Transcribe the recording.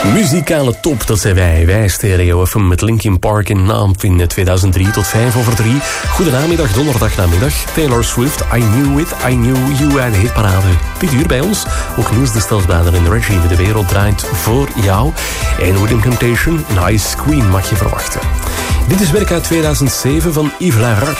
Muzikale top, dat zijn wij. Wij Stereo FM met Linkin Park in Naamp in 2003 tot 5:03. Goedenamiddag, donderdagnamiddag. Taylor Swift, I Knew It, I Knew You en de hitparade. Dit uur bij ons. Ook Niels de Stelsbader en Reggie. De wereld draait voor jou. En Within Temptation, Nice Queen mag je verwachten. Dit is werk uit 2007 van Yves Laroche.